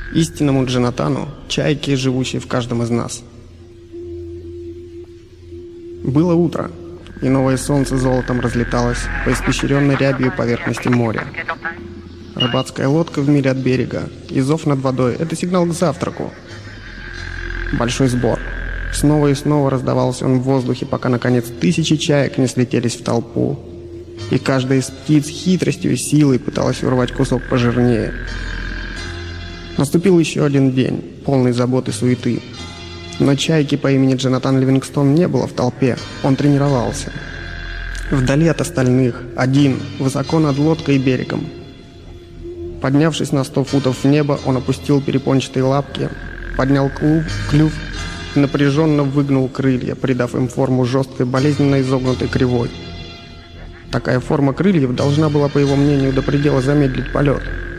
Истинному Джонатану чайки, живущие в каждом из нас. Было утро, и новое солнце золотом разлеталось по испещренной рябью поверхности моря. Рыбацкая лодка в миле от берега, и зов над водой — это сигнал к завтраку. Большой сбор. Снова и снова раздавался он в воздухе, пока, наконец, тысячи чаек не слетелись в толпу. И каждая из птиц хитростью и силой пыталась урвать кусок пожирнее. Наступил еще один день, полный забот и суеты. Но чайки по имени Джонатан Ливингстон не было в толпе, он тренировался. Вдали от остальных, один, высоко над лодкой и берегом. Поднявшись на 100 футов в небо, он опустил перепончатые лапки, поднял клюв и напряженно выгнул крылья, придав им форму жесткой, болезненно изогнутой кривой. Такая форма крыльев должна была, по его мнению, до предела замедлить полет.